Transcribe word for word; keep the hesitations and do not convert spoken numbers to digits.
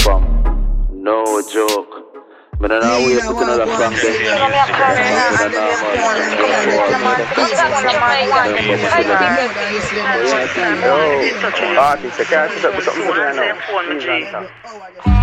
fam. No joke. But I know we put another song there. Yo, artist, I can't sit up with something right now.